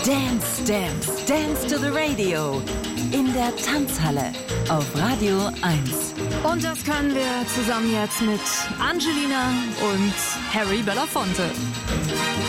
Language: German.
Dance, Dance, Dance to the Radio. In der Tanzhalle auf Radio 1. Und das können wir zusammen jetzt mit Angelina und Harry Belafonte.